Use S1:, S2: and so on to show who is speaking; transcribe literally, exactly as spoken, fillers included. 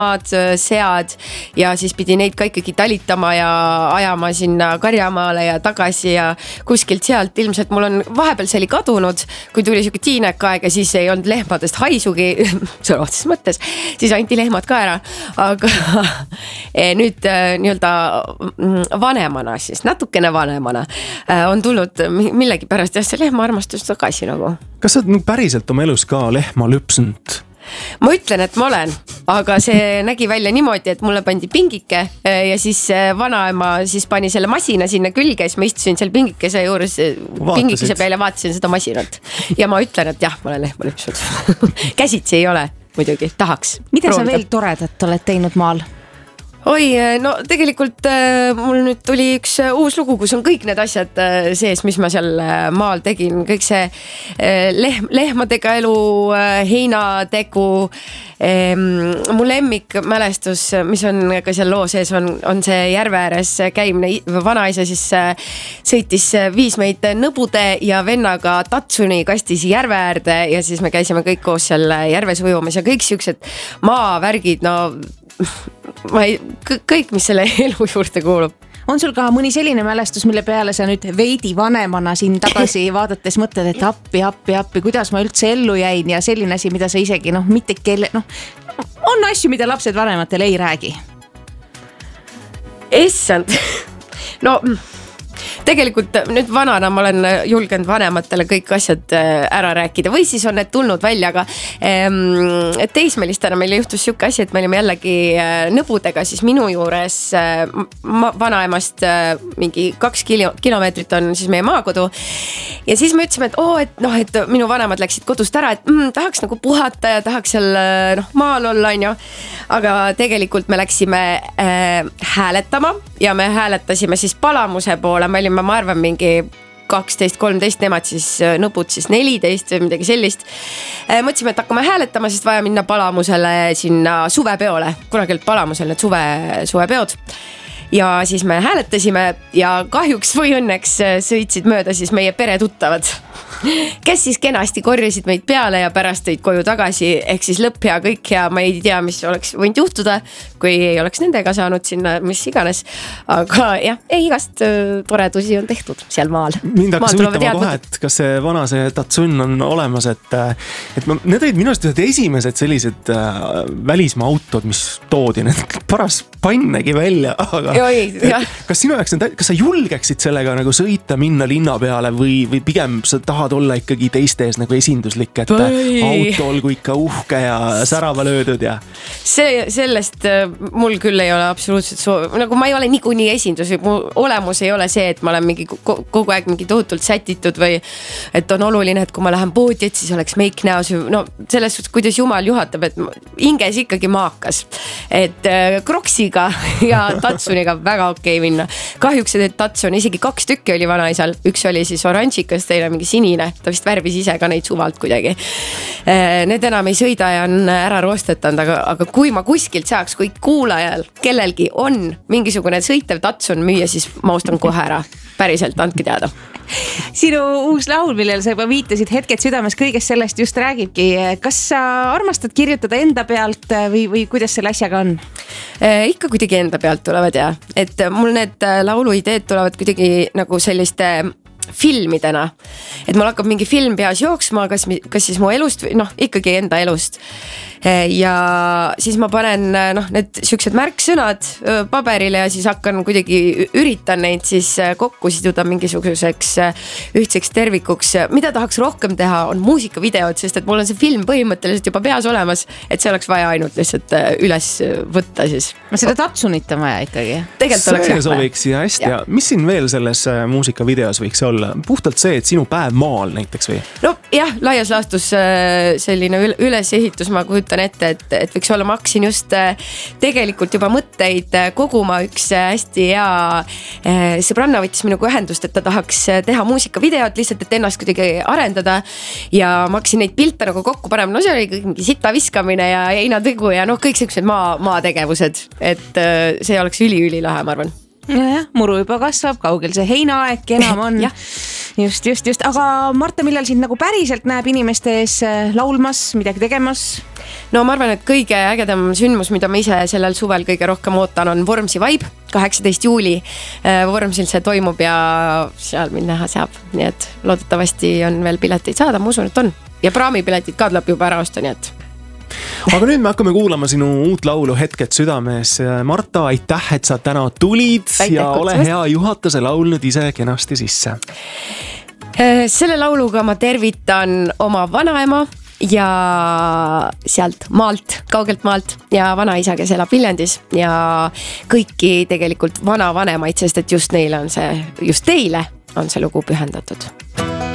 S1: sead ja siis pidi neid ka ikkagi talitama ja ajama sinna karjamaale ja tagasi ja kuskilt sealt ilmselt mul on vahepeal see oli kadunud, kui tuli siuke tiinekaeg ja siis ei olnud lehmadest haisugi, sõna otseses mõttes, siis anti lehmad ka ära, aga nüüd nii-öelda vanemana siis, natukene vanemana on tulnud millegi pärast jah, see lehmaarmastus tagasi nagu.
S2: Kas sa oled päriselt oma elus ka lehma lüpsnud?
S1: Ma ütlen, et ma olen, aga see nägi välja niimoodi, et mulle pandi pingike ja siis vanaema siis pani selle masina sinna külge, siis ma istusin seal pingikese juures, pingikese peale ja vaatasin seda masinat. Ja ma ütlen, et jah, ma olen lehma lüpsnud. Käsitsi ei ole, muidugi, tahaks.
S3: Mida
S1: proovida.
S3: sa veel toredat oled teinud maal?
S1: Oi, no tegelikult äh, mul nüüd tuli üks äh, uus lugu, kus on kõik need asjad äh, sees, mis ma seal äh, maal tegin. Kõik see äh, lehm, lehmadega elu, äh, heinategu. Ähm, mu lemmik mälestus, mis on ka seal loo sees, on, on see järve ääres käimine. Vanaisa siis äh, sõitis äh, viis meid nõbude ja vennaga Tatsuni kastis järve äärde ja siis me käisime kõik koos seal järves ujumas ja kõik siuksed maavärgid, no ma ei, kõik, mis selle elu juurde kuulub.
S3: On sul ka mõni selline mälestus, mille peale sa nüüd veidi vanemana siin tagasi vaadates mõtled, et appi, appi, appi, kuidas ma üldse ellu jäin ja selline asi, mida sa isegi noh, mitte kelle, noh, on asju, mida lapsed vanematele ei räägi.
S1: Essand, no tegelikult nüüd vanana ma olen julgenud vanematele kõik asjad ära rääkida või siis on need tulnud välja, aga teismelistena meil juhtus siuke asi, et me olime jällegi nõbudega siis minu juures vanaemast mingi kaks kilomeetrit on siis meie maakodu ja siis me ütlesime, et oo, et noh, et minu vanemad läksid kodust ära, et mm, tahaks nagu puhata ja tahaks seal noh, maal olla, on ju, aga tegelikult me läksime äh, hääletama ja me hääletasime siis Palamuse poole, me olime, ma arvan, mingi kaksteist kolmteist, nemad siis nõbud siis neliteist või midagi sellist. Mõtlesime, et hakkame hääletama, sest vaja minna Palamusele sinna suvepeole, kunagi olid Palamusel need suve, suvepeod. Ja siis me hääletasime ja kahjuks või õnneks sõitsid mööda siis meie peretuttavad, kes siis kenasti korjasid meid peale ja pärast tõid koju tagasi, ehk siis lõpp hea, kõik hea, ma ei tea, mis oleks võinud juhtuda, kui ei oleks nendega saanud sinna, mis iganes. Aga jah, ei, igast toredusi on tehtud seal maal.
S2: Mind hakkas huvitama kohe, et kas see vana see Tatsun on olemas, et, et ma, need olid minu arust ühed esimesed sellised äh, välismaa autod, mis toodi, need paras pannegi välja, aga
S1: Oi,
S2: kas sinu jaoks, kas sa julgeksid sellega nagu sõita, minna linna peale või, või pigem sa tahad olla ikkagi teistes nagu esinduslik, et Põi. auto olgu ikka uhke ja särava löödud ja
S1: see, sellest mul küll ei ole absoluutselt soov, nagu ma ei ole niikuinii esindus, mu olemus ei ole see, et ma olen mingi kogu aeg mingi tohutult sätitud või et on oluline, et kui ma lähen poodi, et siis oleks meik näos, no selles suhtes, kuidas jumal juhatab, et hinges ikkagi maakas, et Kroksiga ja Tatsuniga väga okei okay minna. Kahjuks see Tatsun, isegi kaks tükki oli vanaisal, üks oli siis oranžikas, teine mingi sinine, ta vist värvis ise ka neid suvalt kuidagi. Need enam ei sõida ja on ära roostetanud, aga, aga kui ma kuskilt saaks, kui kuulajal kellelgi on mingisugune sõitev Tatsun müüa, siis ma ostan kohe ära. Päriselt, andke teada.
S3: Sinu uus laul, millele sa juba viitasid, Hetked südames, kõigest sellest just räägibki. Kas sa armastad kirjutada enda pealt või, või kuidas selle asjaga on?
S1: Ikka kuidagi enda pealt tulevad ja, et mul need lauluideed tulevad kuidagi nagu selliste filmidena, et mul hakkab mingi film peas jooksma, kas, kas siis mu elust või noh, ikkagi enda elust. Ja siis ma panen noh, need siuksed märksõnad paberile ja siis hakkan kuidagi üritan neid siis kokku siduda mingisuguseks ühtseks tervikuks. Mida tahaks rohkem teha, on muusikavideod, sest et mul on see film põhimõtteliselt juba peas olemas, et see oleks vaja ainult lihtsalt üles võtta siis.
S3: Seda Tatsunit on vaja ikkagi.
S2: Tegelikult oleks see sobiks ja hästi ja. Ja mis siin veel selles muusikavideos võiks olla? Puhtalt see, et sinu päev maal näiteks või?
S1: No jah, laias laastus selline ülesehitus, ma kujutan ette, et, et võiks olla, ma hakkasin just tegelikult juba mõtteid koguma, üks hästi hea sõbranna võttis minuga ühendust, et ta tahaks teha muusikavideot lihtsalt, et ennast kuidagi arendada ja ma hakkasin neid pilte nagu kokku panema, no see oli kõik mingi sita viskamine ja heinategu ja noh, kõik sellised maa, maategevused, et see oleks üli-üli lahe, ma arvan.
S3: Jah, muru juba kasvab, kaugel see heinaaeg enam on. just, just, just, aga Marta, millal sind nagu päriselt näeb inimeste ees laulmas, midagi tegemas?
S1: No ma arvan, et kõige ägedam sündmus, mida ma ise sellel suvel kõige rohkem ootan, on Vormsi Vibe, kaheksateist juuli. Vormsil see toimub ja seal mind näha saab, nii et loodetavasti on veel pileteid saada, ma usun, et on. Ja praamipiletid ka tuleb juba ära osta, nii et
S2: aga nüüd me hakkame kuulama sinu uut laulu Hetked südames. Marta, aitäh, et sa täna tulid aitäh, ja ole hea, juhata see laulnud ise kenasti sisse.
S1: Selle lauluga ma tervitan oma vanaema ja sealt maalt, kaugelt maalt ja vanaisa, kes elab Viljandis ja kõiki tegelikult vana vanemaid, sest et just neile on see, just teile on see lugu pühendatud.